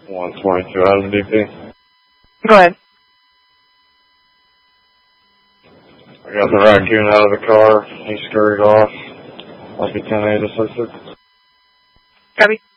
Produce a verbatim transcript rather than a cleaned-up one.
one twenty-two out of D P. Go ahead. I got the raccoon out of the car. He scurried off. I'll be ten eight assisted. Copy.